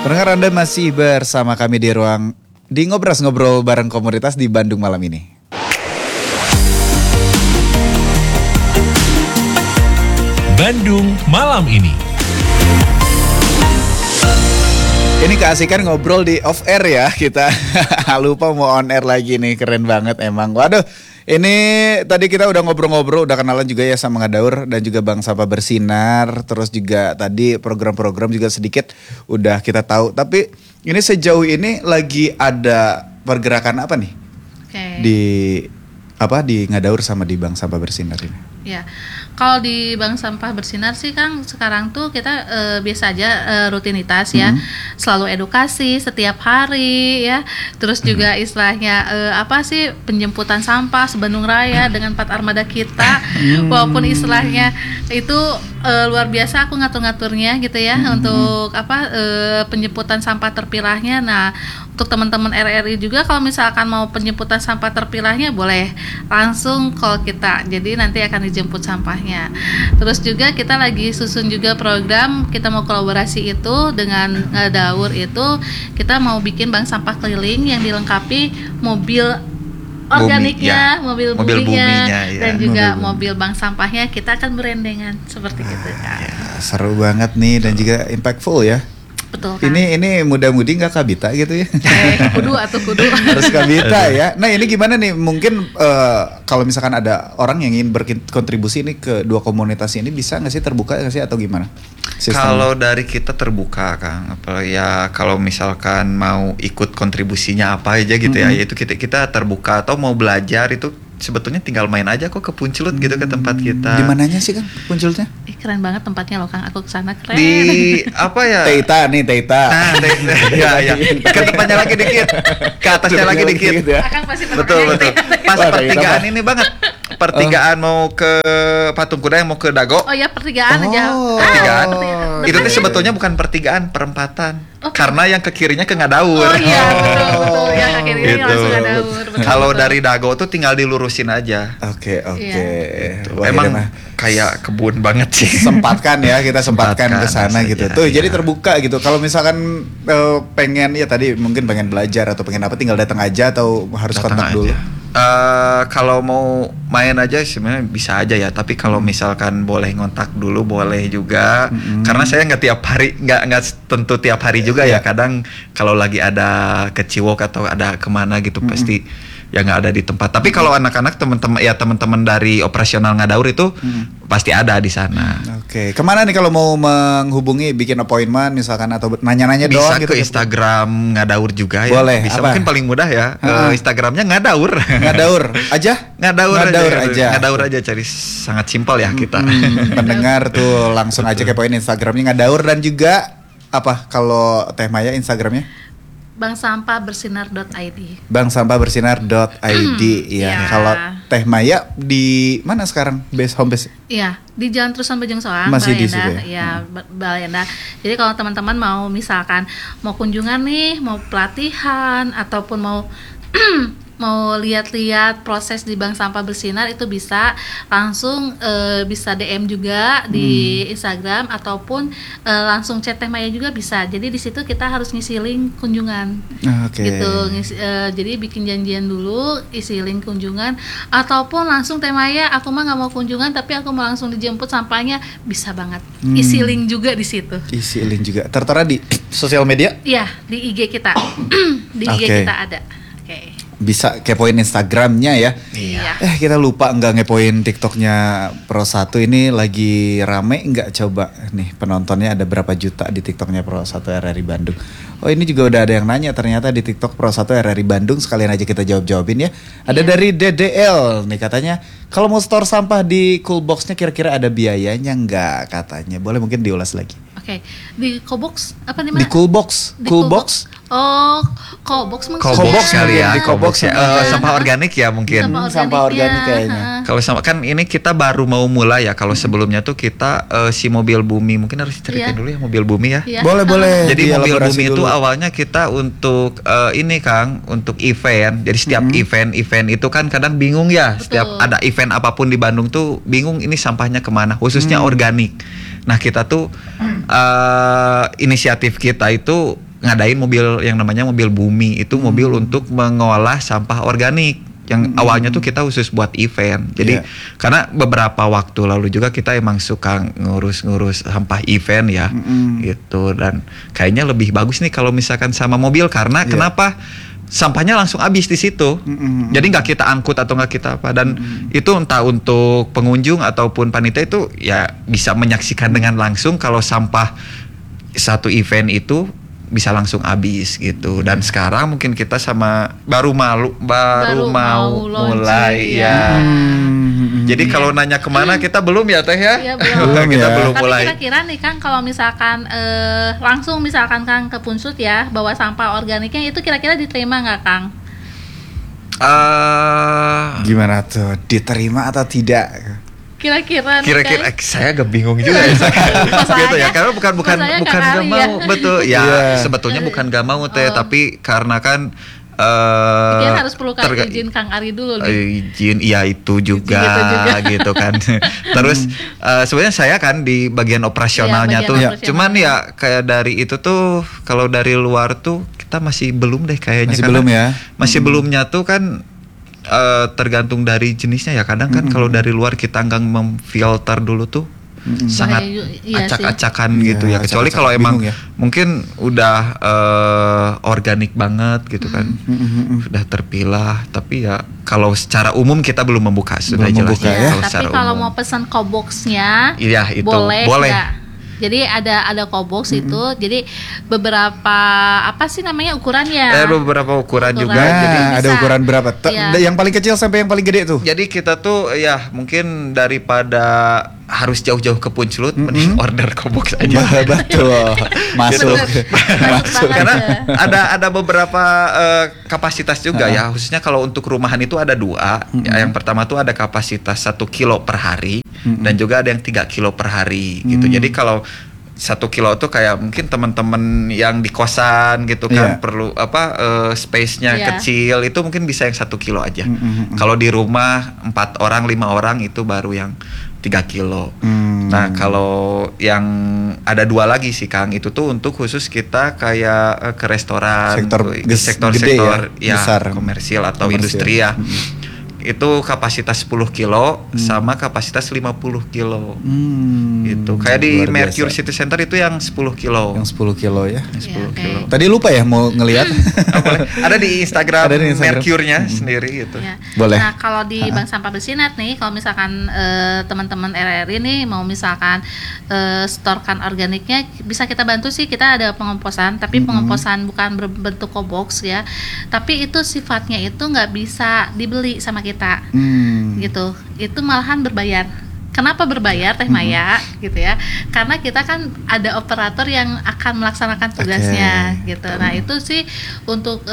Pendengar, Anda masih bersama kami di ngobrol bareng komunitas di Bandung malam ini. Bandung malam ini. Ini keasikan ngobrol di off air ya kita. Lupa mau on air lagi nih, keren banget emang. Waduh, ini tadi kita udah ngobrol-ngobrol, udah kenalan juga ya sama Ngadaur dan juga Bank Sampah Bersinar. Terus juga tadi program-program juga sedikit udah kita tahu. Tapi ini sejauh ini lagi ada pergerakan apa nih? Di Ngadaur sama di Bank Sampah Bersinar ini? Ya, kalau di Bank Sampah Bersinar sih Kang, sekarang tuh kita biasa aja rutinitas ya, selalu edukasi setiap hari ya, terus juga istilahnya penjemputan sampah sebandung raya dengan 4 armada kita, walaupun istilahnya itu luar biasa aku ngatur-ngaturnya gitu ya, untuk penjemputan sampah terpilahnya. Nah, untuk teman-teman RRI juga kalau misalkan mau penjemputan sampah terpilahnya boleh langsung call kita, jadi nanti akan dijemput sampahnya. Terus juga kita lagi susun juga program, kita mau kolaborasi itu dengan Daur itu, kita mau bikin bank sampah keliling yang dilengkapi mobil organiknya, mobil buminya, dan juga mobil bank sampahnya kita akan berendengan seperti itu kan. Ya, seru banget nih dan juga impactful ya. Betul kan? Ini muda-mudi nggak kabita gitu ya? Kudu harus kabita ya. Nah ini gimana nih? Mungkin kalau misalkan ada orang yang ingin berkontribusi ini ke dua komunitas ini, bisa nggak sih, terbuka nggak sih atau gimana? Kalau dari kita terbuka Kang, apalagi ya kalau misalkan mau ikut kontribusinya apa aja gitu ya, itu kita terbuka, atau mau belajar itu sebetulnya tinggal main aja kok ke Puncelut gitu, ke tempat kita. Di mananya sih Kang Puncelutnya? Keren banget tempatnya loh Kang, aku kesana keren. Di apa ya? Teita. Nah, ya. Ke depannya lagi dikit, ke atasnya lagi dikit. Ya. Betul. Pas pertigaan ini banget. Pertigaan mau ke Patung Kuda yang mau ke Dago. Oh ya, pertigaan aja. Pertigaan. Itu tuh sebetulnya bukan pertigaan, perempatan. Karena yang ke kirinya ke Ngadaur. Oh iya, betul. Yang ke kirinya gitu. langsung Ngadaur. Kalau dari Dago tuh tinggal dilurusin aja. Oke. Emang kayak kebun banget sih. Sempatkan ke sana gitu. Tuh iya. Jadi terbuka gitu. Kalau misalkan pengen ya tadi mungkin pengen belajar atau pengen apa, tinggal datang aja atau harus kontak dulu. Kalau mau main aja sebenarnya bisa aja ya, tapi kalau misalkan boleh ngontak dulu boleh juga, karena saya nggak tiap hari, nggak tentu tiap hari juga ya. Kadang kalau lagi ada ke Ciwok atau ada kemana gitu pasti ya nggak ada di tempat. Tapi kalau anak-anak teman-teman dari operasional Ngadaur itu pasti ada di sana. Oke. Kemana nih kalau mau menghubungi, bikin appointment misalkan atau nanya-nanya doang gitu? Bisa ke Instagram Ngadaur juga ya. Boleh. Bisa, apa? mungkin paling mudah ya. Instagramnya Ngadaur. Ngadaur aja? Ngadaur aja, cari, sangat simpel ya kita. Pendengar tuh langsung aja kepoin Instagramnya Ngadaur, dan juga apa kalau Teh Maya Instagramnya? Banksampahbersinar.id. Banksampahbersinar.id ya. Kalau Teh Maya di mana sekarang? Home base? Iya, di Jalan Terusan Bojong Soang, masih di Balenda, situ ya, Balenda. Jadi kalau teman-teman mau misalkan mau kunjungan nih, mau pelatihan ataupun mau mau lihat-lihat proses di Bank Sampah Bersinar, itu bisa langsung bisa DM juga di Instagram ataupun langsung chat Teh Maya juga bisa. Jadi di situ kita harus ngisi link kunjungan. Gitu. Jadi bikin janjian dulu, isi link kunjungan, ataupun langsung Teh Maya, aku mah nggak mau kunjungan tapi aku mau langsung dijemput sampahnya, bisa banget. Isi link juga di situ. Isi link juga. Tertera di sosial media? Iya, di IG kita. Di IG kita ada. Oke. Bisa kepoin Instagramnya ya. Iya. Kita lupa nggak ngepoin TikToknya Pro 1 ini, lagi rame nggak? Coba nih penontonnya ada berapa juta di TikToknya Pro 1 RRI Bandung. Oh ini juga udah ada yang nanya ternyata di TikTok Pro 1 RRI Bandung, sekalian aja kita jawabin ya. Ada dari DDL nih, katanya kalau mau store sampah di Coolbox-nya kira-kira ada biayanya nggak katanya? Boleh mungkin diulas lagi. Oke. Di Coolbox apa nih? Di Coolbox. Coolbox. Oh, Coolbox maksudnya. Coolbox kali ya. Di Coolbox ya. Sampah organik ya mungkin. Sampah organik kayaknya. Kalau sama kan ini kita baru mau mulai ya. Kalau sebelumnya tuh kita si mobil bumi, mungkin harus ceritain dulu ya mobil bumi ya. Boleh. Jadi mobil bumi itu awalnya kita untuk ini Kang, untuk event. Jadi setiap event itu kan kadang bingung ya. Betul. Setiap ada event apapun di Bandung tuh bingung ini sampahnya kemana, khususnya organik. Nah kita tuh inisiatif kita itu ngadain mobil yang namanya mobil bumi. Itu mobil untuk mengolah sampah organik yang awalnya tuh kita khusus buat event. Jadi karena beberapa waktu lalu juga kita emang suka ngurus sampah event ya, gitu. Dan kayaknya lebih bagus nih kalau misalkan sama mobil karena kenapa? Sampahnya langsung habis di situ. Jadi nggak kita angkut atau nggak kita apa. Dan itu entah untuk pengunjung ataupun panitia itu ya bisa menyaksikan dengan langsung kalau sampah satu event itu bisa langsung habis gitu. Dan sekarang mungkin kita baru mau mulai ya. Jadi kalau nanya kemana kita belum ya Teh ya? Iya, belum. Kita belum Tapi mulai. kira-kira nih Kang, kalau misalkan langsung misalkan Kang ke Punsut ya bawa sampah organiknya, itu kira-kira diterima nggak Kang? Gimana tuh? Diterima atau tidak? Kira-kira Saya agak bingung juga ya. Gitu ya, karena bukan gak mau, betul ya. Sebetulnya bukan gak mau Teh, tapi karena kan mungkin harus perlu izin Kang Ari dulu nih. Izin, iya itu juga, gitu kan. Terus sebenarnya saya kan di bagian operasionalnya tuh, cuman ya kayak dari itu tuh kalau dari luar tuh kita masih belum deh kayaknya. Masih belum ya? Masih belumnya tuh kan tergantung dari jenisnya ya. Kadang kan kalau dari luar kita nggak memfilter dulu tuh sangat acak-acakan gitu ya. Kecuali kalau emang mungkin udah organik banget gitu kan, sudah terpilah. Tapi ya kalau secara umum kita belum membuka, sudah jelas ya. Tapi kalau mau pesan koboxnya, iya itu boleh. Jadi ada kobox itu, jadi beberapa apa sih namanya ukurannya? Beberapa ukuran juga. Jadi ada ukuran berapa? Yang paling kecil sampai yang paling gede tuh. Jadi kita tuh ya mungkin daripada harus jauh-jauh ke Punslut, mending order kobox aja. Betul. Masuk. Karena ada beberapa kapasitas juga ya. Khususnya kalau untuk rumahan itu ada 2. Yang pertama tuh ada kapasitas 1 kilo per hari dan juga ada yang 3 kilo per hari gitu. Jadi kalau 1 kilo tuh kayak mungkin teman-teman yang di kosan gitu kan perlu space-nya kecil, itu mungkin bisa yang 1 kilo aja. Kalau di rumah 4 orang 5 orang itu baru yang 3 kilo. Nah kalau yang ada 2 lagi sih Kang, itu tuh untuk khusus kita kayak ke restoran, sektor ya, besar, komersil atau industri ya. Itu kapasitas 10 kilo sama kapasitas 50 kilo. Gitu. Kayak di Mercury City Center itu yang 10 kilo. Yang 10 kilo ya. 10 kilo. Tadi lupa ya mau ngelihat. Ada di Instagram, Mercury-nya sendiri gitu. Ya. Boleh. Nah, kalau di Bank Sampah Bersinar nih, kalau misalkan teman-teman RRI nih mau misalkan storkan organiknya, bisa kita bantu sih. Kita ada pengomposan, tapi pengomposan bukan berbentuk kobox ya. Tapi itu sifatnya itu nggak bisa dibeli sama kita. Gitu, itu malahan berbayar. Kenapa berbayar Teh Maya gitu ya? Karena kita kan ada operator yang akan melaksanakan tugasnya gitu. Nah itu sih untuk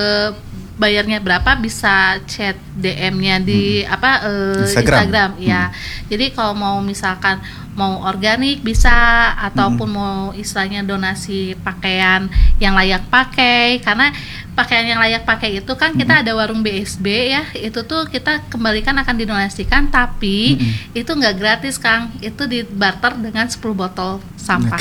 bayarnya berapa bisa chat DM-nya di Instagram ya. Jadi kalau mau misalkan mau organik bisa, ataupun mau istilahnya donasi pakaian yang layak pakai, karena pakaian yang layak pakai itu kan kita ada warung BSB ya, itu tuh kita kembalikan akan didonasikan, tapi itu nggak gratis Kang, itu dibarter dengan 10 botol sampah.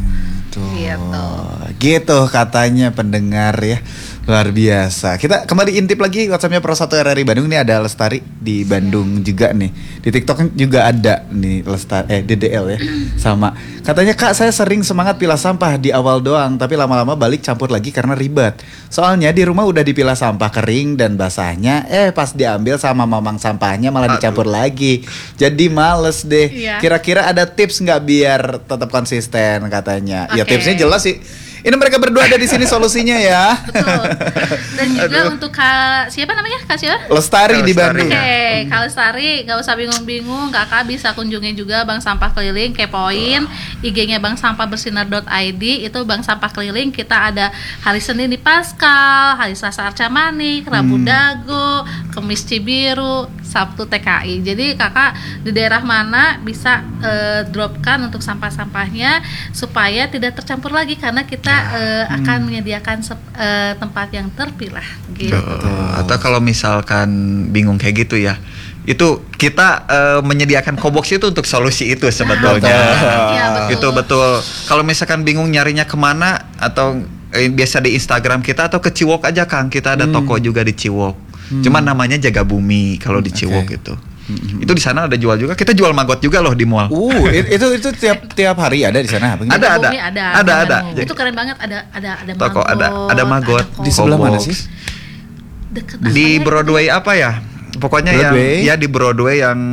Gitu katanya pendengar ya. Luar biasa. Kita kembali intip lagi WhatsApp-nya Pro 1 RRI Bandung. Ini ada Lestari di Bandung juga nih. Di TikTok juga ada nih Lestari DDL ya. Sama. Katanya Kak, saya sering semangat pilah sampah di awal doang, tapi lama-lama balik campur lagi karena ribet. Soalnya di rumah udah dipilah sampah kering dan basahnya, pas diambil sama mamang sampahnya malah dicampur lagi. Jadi males deh. Kira-kira ada tips nggak biar tetap konsisten katanya? Ya tipsnya jelas sih. Ini mereka berdua ada di sini solusinya ya. Betul. Dan juga untuk Kak siapa namanya? Kak siapa? Lestari di Bandung. Kak Lestari, gak usah bingung-bingung. Kakak bisa kunjungi juga Bank Sampah Keliling, kepoin IG-nya banksampahbersinar.id. Itu Bank Sampah Keliling. Kita ada hari Senin di Paskal, hari Selasa Arca Manik, Rabu Dago, Kemis Cibiru, Sabtu TKI. Jadi kakak di daerah mana bisa dropkan untuk sampah-sampahnya supaya tidak tercampur lagi, karena kita akan menyediakan tempat yang terpilah gitu. Atau kalau misalkan bingung kayak gitu ya, itu kita menyediakan kobox itu untuk solusi itu sebetulnya. Ya, betul. Itu betul. Kalau misalkan bingung nyarinya kemana atau biasa di Instagram kita atau ke Ciwok aja Kang. Kita ada toko juga di Ciwok. Cuman namanya Jaga Bumi kalau di Ciwok itu. Itu di sana ada jual juga. Kita jual maggot juga loh di mall. Itu tiap hari ada di sana. Apa gimana? Bumi Ada. Itu keren banget, ada Toko maggot, ada maggot. ada Di sebelah mana Kobox. sih? deket Di apa ya? Broadway apa ya? Pokoknya Broadway? yang di Broadway yang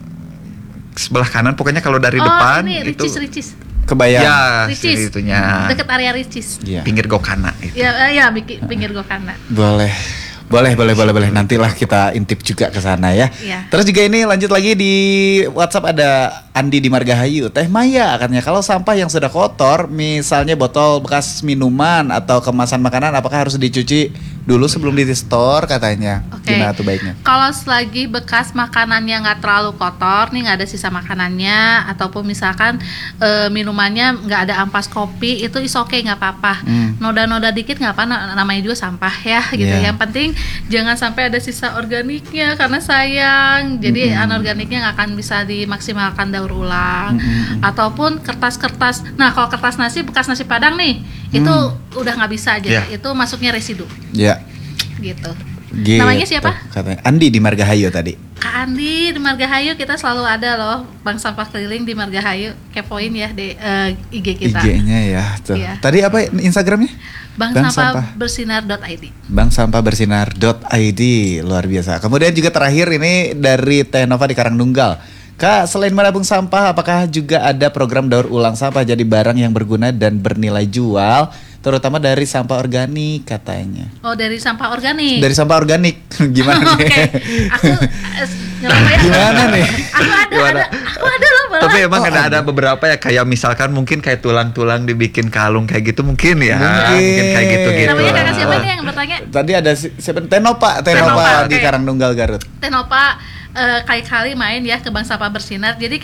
sebelah kanan. Pokoknya kalau dari depan ini itu Ricis. Kebayang. ya Ricis. itunya Deket area Ricis. Iya. pinggir Gokana itu. Ya, pinggir Gokana. Boleh. Nantilah kita intip juga ke sana ya. Iya. Terus juga ini lanjut lagi di WhatsApp ada Andi di Margahayu. Teh Maya katanya kalau sampah yang sudah kotor, misalnya botol bekas minuman atau kemasan makanan, apakah harus dicuci dulu sebelum di store katanya? Oke. Gimana tuh baiknya? Kalau selagi bekas makanannya nggak terlalu kotor, nih nggak ada sisa makanannya, ataupun misalkan minumannya nggak ada ampas kopi, itu is oke, nggak apa-apa. Noda-noda dikit nggak apa, namanya juga sampah ya, gitu. Yeah. Yang penting jangan sampai ada sisa organiknya, karena sayang. Jadi anorganiknya nggak akan bisa dimaksimalkan daur ulang. Ataupun kertas-kertas. Nah, kalau kertas nasi bekas nasi padang nih, itu udah nggak bisa aja. Yeah. Itu masuknya residu. Ya. Gitu. Gitu. Namanya siapa? Katanya Andi di Margahayu tadi. Kak Andi di Margahayu, kita selalu ada loh Bank Sampah Keliling di Margahayu. Kepoin ya di IG kita. IG-nya ya tuh. Iya. Tadi apa Instagramnya? Bank Sampah Bersinar.id. Bank Sampah Bersinar.id, luar biasa. Kemudian juga terakhir ini dari Teh Nova di Karangnunggal. Kak, selain menabung sampah, apakah juga ada program daur ulang sampah jadi barang yang berguna dan bernilai jual, terutama dari sampah organik katanya? Oh, dari sampah organik. Dari sampah organik, gimana Oke, nih? aku Gimana nih? Aku ada loh. malah. Tapi emang ada beberapa ya kayak misalkan mungkin kayak tulang-tulang dibikin kalung kayak gitu mungkin ya. Mungkin. Kayak gitu-gitu. Namanya kakak siapa nih yang bertanya? Tadi ada siapa? Tenopa Tenopa, di oke. Karangnunggal Garut. Tenopa kali-kali main ya ke Bank Sampah Bersinar. Jadi